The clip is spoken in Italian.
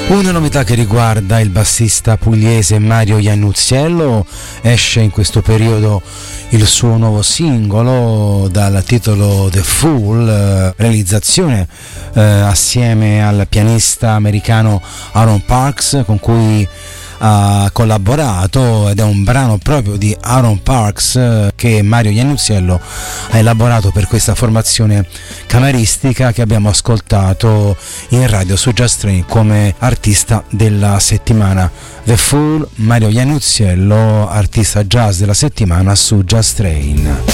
Una novità che riguarda il bassista pugliese Mario Iannuzziello: esce in questo periodo il suo nuovo singolo dal titolo The Fool, realizzazione assieme al pianista americano Aaron Parks, con cui ha collaborato, ed è un brano proprio di Aaron Parks che Mario Iannuzziello ha elaborato per questa formazione cameristica che abbiamo ascoltato in radio su Just Train come artista della settimana. The Fool, Mario Iannuzziello, artista jazz della settimana su Just Train.